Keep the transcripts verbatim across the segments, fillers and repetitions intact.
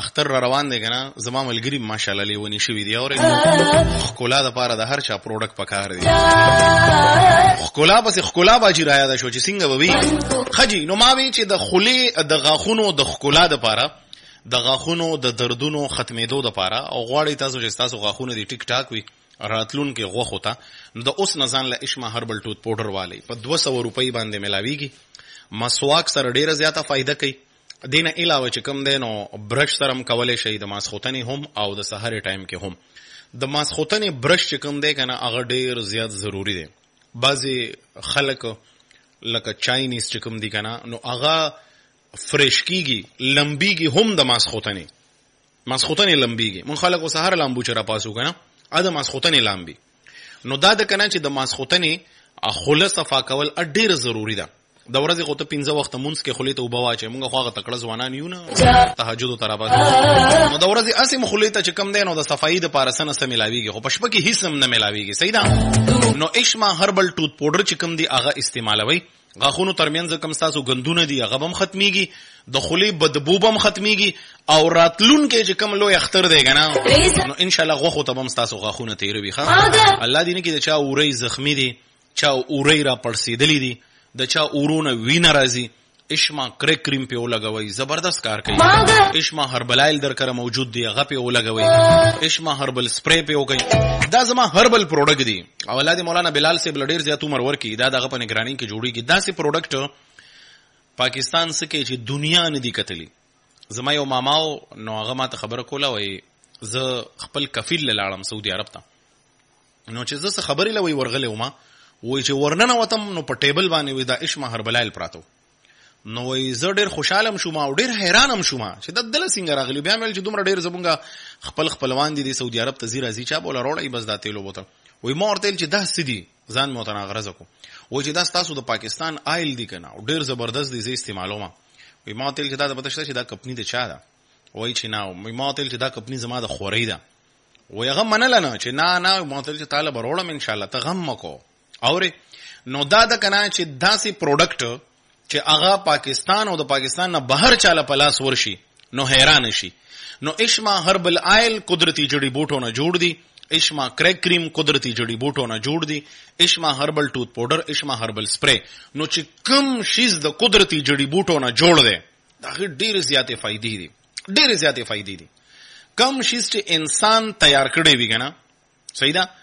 اختر را روان دی کنه زما ملګری ماشاءالله لیونی شوی دی اور خکولا د پاره د هر چا پروډکټ پکار دی خکولا بس خکولا باجی رایا دا شو چې څنګه ووي خجی نو ما وی چې د خولې د غاخونو د خکولا د پاره د غاخونو د دردونو ختمېدو د پاره او غواړی تاسو چې تاسو غاخونه دی ټیک ټاک وي راتلون کې غوخ ہوتا د اوس نزان له اشما هربل ټوت پاوډر والی په دو سو روپۍ باندې ملاویږي مسواک سره ډیره زیاته فائدہ کوي دینه علاوه چې کوم دینو برش سره هم کولای شي د ماسختنی هم او د سحر ټایم کې هم د ماسختنی برش چې کوم دی کنه هغه ډیر زیات ضروری دی بعضی خلک لکه چاینیز چې کوم دی کنه نو هغه فرش کیږي لمبیږي هم د ماسختنی ماسختنی لمبیږي مون خلک سحر لامبو چر پاسو کنه اده ماسختنی لامبي نو دا د کنه چې د ماسختنی خله صفا کول ډیر ضروری ده د ورځې خو ته پنځه وخت مونږ کې خولې ته وبوا چې مونږ خو هغه تکړه ځوانان یو نه تهجد تر ابد نو د ورځې اسیم خولې ته چې کم دی نو د صفائی د پارسنه سم ملاويږي خو پښپ کې هیڅ هم نه ملاويږي صحیح ده نو اشما هربل ټوت پاوډر چې کم دی هغه استعمالوي غاخونو ترمنځ کم تاسو غندونه دي هغه هم ختميږي د خولې بدبو هم ختميږي او راتلون کې چې کم لوی اختر دی کنه نو ان شاء الله غوخو ته هم تاسو غاخونه تیروي ښه الله دې نه کې د چا اوري زخمی دي چا اوري را پړسیدلې دي د چا اورونه وینه راځي اشما کریک کریم په ولګوي زبردست کار کوي اشما هربل آیل در کره موجود دی هغه په ولګوي اشما هربل سپری په وګي دا زما هربل پروډکټ دی اولاد مولانا بلال سے بلډیر زیات عمر ورکی دا دغه په نگرانی کې جوړیږي دا سي پروډکټ پاکستان سکه چې دنیا نه دی کتلی زما یو ماماو نو هغه ماته خبره کوله وای ز خپل کفیل لاړم سعودي عرب ته نو چې زه خبرې لوي ورغله ومه وای چې ورننه وتم نو په ټیبل باندې وای دا اشما هربلایل پراتو نو وای زه ډیر خوشاله شوم او ډیر حیرانم شوم چې د دل څنګه راغلی بیا مل چې دومره ډیر زبونګه خپل خپلوان دي د سعودي عرب ته زیرا زی چا بوله روړی بس دا تیلو بوته وای مور تل چې دا سدي ځان مو ته غرض کو وای چې دا تاسو د پاکستان آیل دی کنه او ډیر زبردست دي زی استعمالومه وای ما تل چې دا پته شته چې دا کمپنی د چا ده وای چې ناو وای ما تل چې دا کمپنی زما د خوري ده وای هغه منل نه چې نه نه ما تل چې طالب وروړم ان شاء الله ته غم مکو اور نو دا د کنا چې داسې پروډکټ چې هغه پاکستان او د پاکستان نه بهر چاله پلاس ورشي نو حیران شي نو اشما هربل آیل قدرتی جڑی بوټو نه جوړ دي اشما کریک کریم قدرتی جڑی بوټو نه جوړ دي اشما هربل ټوت پاوډر اشما هربل سپری نو چې کم شیز د قدرتی جڑی بوټو نه جوړ دي دا ډېر زیاتې فائدې دي ډېر زیاتې فائدې دي کم شیز چې انسان تیار کړي وي کنه صحیح ده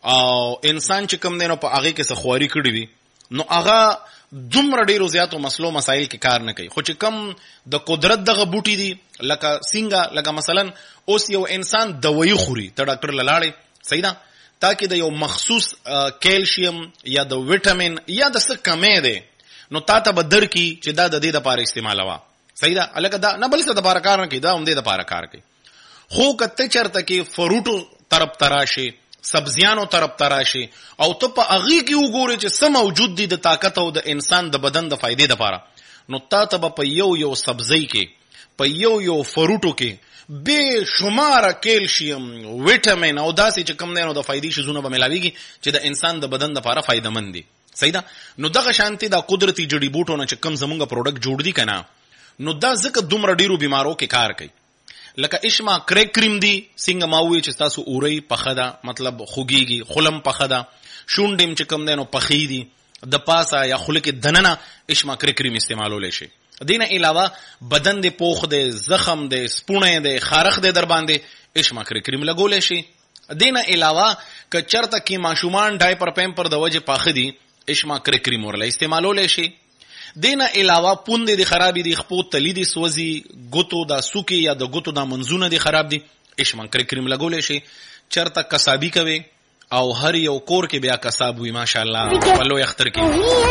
او انسان چې کم دینو په هغه کې څه خواري کړی وي نو هغه دومره ډیرو زیاتو مسلو مسائل کې کار نه کوي خو چې کم د قدرت دغه بوټي دي لکه څنګه لکه مثلا اوس یو انسان دوايي خوري ته ډاکټر لاړې صحیح ده تاکي د یو مخصوص کیلشیم یا د وټامین یا د څه کمې ده نو تا ته بدر کی چې دا د دې لپاره استعمالوا صحیح ده الګا دا نه بل څه د لپاره کار نه کوي دا هم د لپاره کار کوي خو کته چرته کې فروټو طرف تراشي سبزیانو طرف تراشي او ته په اغي کې وګورې چې سم موجود دي د طاقت او د انسان د بدن د فائدې لپاره نو تا ته په یو یو سبزی کې په یو یو فروټو کې به شمار کیلشیم وټامین او داسې چې کم نه نو د فائدې شزونه به ملاويږي چې د انسان د بدن لپاره فائدمن دي صحیح ده نو دغه شانتي د قدرتي جړی بوټو نه چې کم زمونږ پروډکټ جوړ دي کنه نو دا ځکه دومره ډیرو بیمارو کې کار کوي لکه اشما کریک کریم دی څنګه ماوي چې تاسو اوري پخدا مطلب خوګيږي خلم پخدا شونډم چې کم دینو پخې دي د پاسا یا خلک دننه اشما کریک کریم استعمالول شي دینه علاوه بدن د پوخ د زخم د سپونه د خارخ د در باندې اشما کریک کریم لګول شي دینه علاوه ک چرته کی ماشومان ډایپر پیمپر د وجه پاخدي اشما کریک کریم ورله استعمالول شي دینه علاوه پوند دي خرابې دي خپو تلی دي سوزي ګوتو دا سوکي یا د ګوتو دا منځونه دي خراب دي اشما کریک کریم لګول شي چرته کسابي کوي او هر یو کور کې بیا کساب وي ماشاءالله په لوی اختر کې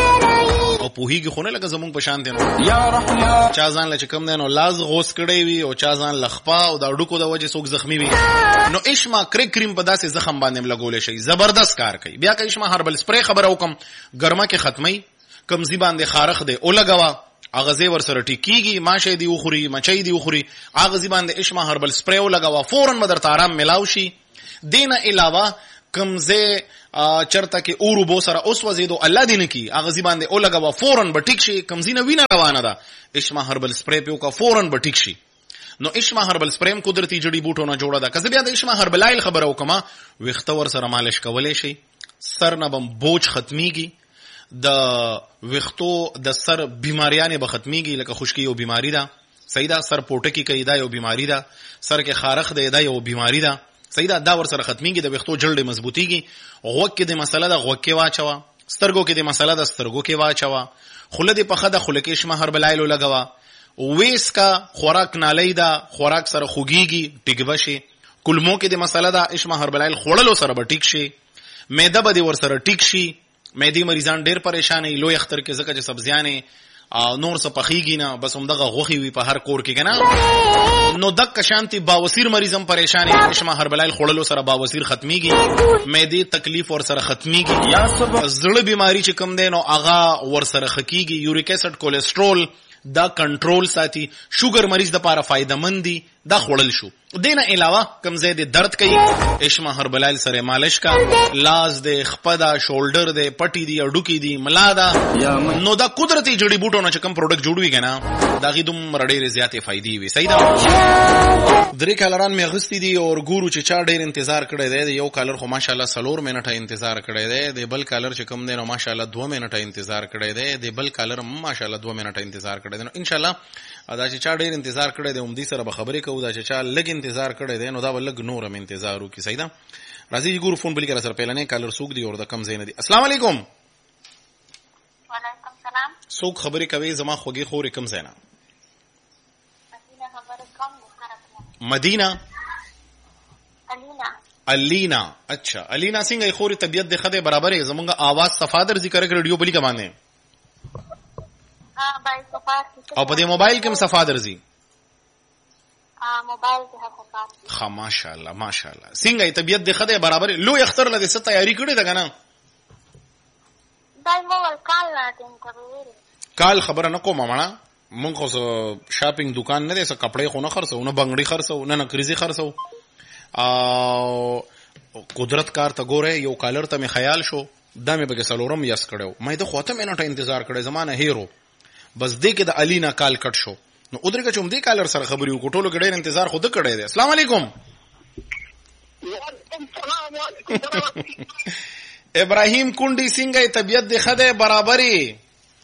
او په هیګ خونه لکه زمونږ په شان دي یا رحمان چا ځان لچ کم دینو لاز غوس کړي وي او چا ځان لخپا او دا ډکو د وجه سوک زخمی وي نو اشما کریک کریم په داسې زخم باندې لګول شي زبردست کار کوي بیا که اشما هربل سپری خبر او کم ګرمه کې ختمي کمزی باندې خارخ دی او لګوا اغازه ور سره ټیکيږي ماشه دی وخوري مچي دی وخوري اغازي باندې اشما هربل سپری او لګوا فورن مدر تارام ملاو شي دینه علاوه کمزه چرته کې اورو بو سره اوس وزیدو الله دین کی اغازي باندې او لګوا فورن به ټیک شي کمزینه وینه روانه ده اشما هربل سپری په کا فورن به ټیک شي نو اشما هربل سپریم قدرتي جړی بوټو نه جوړه ده. که بیا د اشما هربل آیل خبره وکما ویخته ور سره مالش کولای شي، سر نه بم بوج ختميږي، د ویختو د سر بیماریانه به ختميږي، لکه خشکی او بیماری ده صحیح ده، سر پوټکی کې دا یو بیماری ده، سر کې خارخ ده دا یو بیماری ده صحیح ده، دا ور سره ختميږي، د ویختو جلد مضبوطيږي. غوږ کې د مسله ده غوږ کې واچوا، سترګو کې د مسله ده سترګو کې واچوا، خوله دې په خده خوله کې اشما هربل آیل لګوا، ویس کا خوراک نالی دا خوراک سره خوګيږي ټیک بشي، کلمو کې د مسله دا اشما هربل آیل خوړلو سره به ټیک شي، معده به ور سره ټیک شي. معدي مریضان ډېر پریشان وي لوی اختر کې ځکه چې سبزیانې نور څه پخېږي نه، بس همدغه غوښې وي په هر کور کې کنه. نو دک شانتي باوسیر مریضم پریشان وي، اشما هربل آیل خوړلو سره باوسیر ختميږي، معدي تکلیف ور سره ختميږي، زړه بیماری چې کم دی نو اغا ور سره خکېږي، یوریک اسید کولیسټرول دا کنټرول ساتي، شوګر مریض د پاره فائدہ مند دي دا خوړل شو. دینه علاوه کم زید درد کوي اشما هربل آیل سره مالش کا، لاس د خپدا شولډر د پټي دی اډوکی دی ملادا، نو دا قدرتي جړی بوټو نه کم پروډکټ جوړوي کنه دا غي دوم رډې زیاتې فائدې وي صحیح ده. درې کالران مې غستی دي او ګورو چې چا ډېر انتظار کړی دی، یو کالر خو ماشاءالله سلور منټه انتظار کړی دی، د بل کالر چې کم دی نو ماشاءالله دوه منټه انتظار کړی دی، د بل کالر ماشاءالله دوه منټه انتظار کړی دی. نو ان شاء الله دا چې چا ډېر انتظار کړی دی هم دې سره به خبرې کوو، دا چې چا لګ انتظار کړی دی نو دا ولګ نور هم انتظار وکي صحیح ده. راځي ګورو فون بل کې سره پهلنې کالر سوق دی اور د کم زین دي. السلام علیکم. وعلیکم سلام. سوق خبرې کوي زما خوږی خورې کم زینا؟ مدینه خبره کوم مدینه الینا. الینا اچھا الینا څنګه خورې طبيعت د خده برابرې زمونږه आवाज صفادر ذکر کړ ریډیو بلی کمانه ها بای صفات او په دې موبایل کې هم صفادر زی ها موبایل کې صفات خا ماشاءالله ماشاءالله څنګه طبيعت د خده برابرې لوی اختر لدې ست تیاری کړې ده کنه؟ دای مو ول کال نه ټینګ کال خبره نه کومه مړه مونږ خو شاپینګ دکان نه دي څه کپڑے خو نه خرڅو نه بنگړي خرڅو نه نکریزي خرڅو او قدرت کار ته ګوره یو کالر ته می خیال شو دا مې بګه سلورم یاس کړو مې د خوته مې نه انتظار کړې زمانه هیرو بس دې کې د الینا کال کټ شو نو ادرګه چوم دې کالر سره خبرې وکړو ټولو ګډیر انتظار خود کړی دی. السلام علیکم. وعلیکم السلام علیکم. ابراهیم کونډي څنګه طبيعت د خده برابرې؟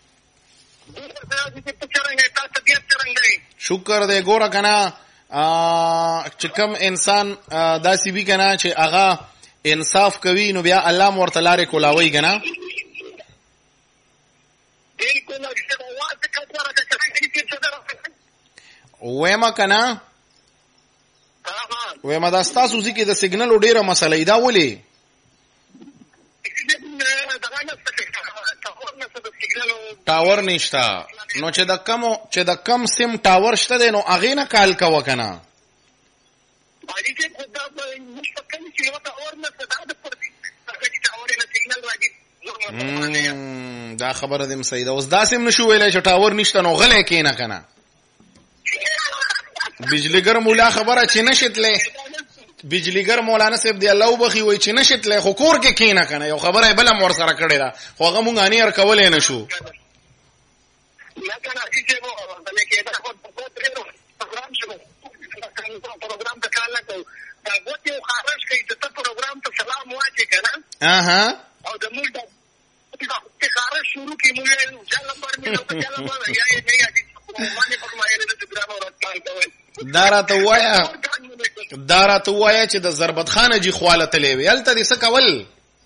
شکر دې ګوره کنه چې کوم انسان داسې وی کنه چې هغه انصاف کوي نو بیا الله مرته لارې کولاوي کنه. وېما کنه وېما دا ستاسو ځکه د سیګنل ډیره مسله دا ولي ټاور نشتا نو چې د کم چې د کم سیم ټاور شته دی نو هغه نه کال کوه کنه دا خبره دې صحیح ده. اوس دا سیم نشو ویلای چې ټاور نشته نو غلې کینه کنه بجلیګر مولا خبره چې نشتله بجلیګر مولانا صاحب دی الله وبخي وای چې نشتله خو کور کې کینه کنه یو خبره بل مور سره کړی دا خو هغه مونږ اني ار کولې نشو لا کنه چې مو ولې کې دا خو پروګرام شو پروګرام ته کال لاګو دا غوته خارج کوي ته پروګرام ته سلام واچي کنه اها او د موږ د خارج شروع کی موږ ځل نمبر مې نو ځل نمبر یا یې نه یادي باندې په مایله د ګرام او راتل کوي دارته وایا دارته وایا چې د ضربت خانه جی خواله تلې وی الته دې څه کول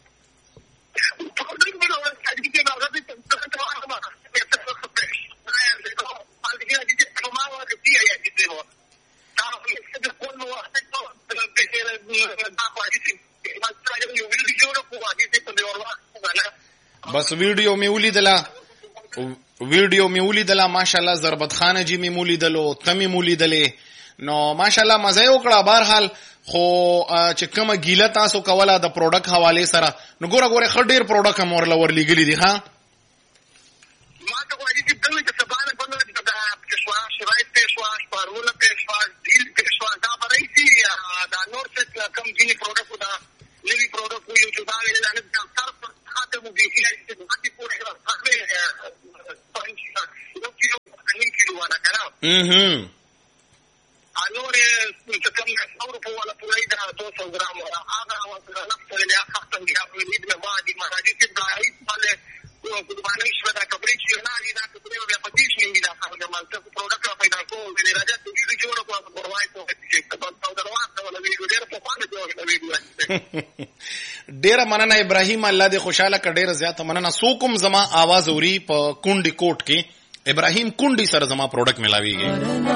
بس ویډیو می ولیدله ویډیو می ولیدله ماشاءالله ضربت خانه جی می ولیدلو تمی ولیدلې نو ماشاءالله مزه وکړه. بهر حال خو چې کومه ګیله تاسو کوله د پروډکټ حواله سره نو ګوره ګوره خ ډیر پروډکټ مور لور لګلی دي ها ما ته وایي چې دغه څه سبانه باندې د پښوا شوای پښوا پرونه پښوا دیل پښوا دا برایتي دا نور څه کم ځینې پروډکټ دا نوی پروډکټ یو چې دا نه نه تر خاطر مو دي چې د ماتي پورې راځي پنځه یو کیلو نیم کیلو وانا کنه mhm انور چې کوم سو روپو والا پوری دا دو سو ګرام ولا هغه وسره نفس له خاطر کې په دې د ما دي مراجع چې دا هیڅ باندې کو باندې شوه دا کبري چې نه دي دا کبري بیا پدې شي نه دا هغه مال ته پروډکټ پیدا کوو د راځي د دې جوړ کوو په وای په چې په تاسو دروازه ولا ویډیو ډېر په باندې جوړ ویډیو ډېر مننه ابراهیم الله دې خوشاله کړ ډېر زیات مننه سوکم زما आवाज اوري په کونډي کوټ کې ابراهیم کونډي سره زما پروډکټ ملاويږي